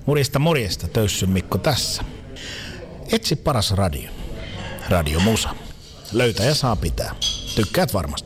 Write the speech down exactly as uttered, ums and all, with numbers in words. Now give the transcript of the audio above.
Morjesta morjesta, Töyssyn Mikko tässä. Etsi paras radio. Radio Musa. Löytää ja saa pitää. Tykkäät varmasti.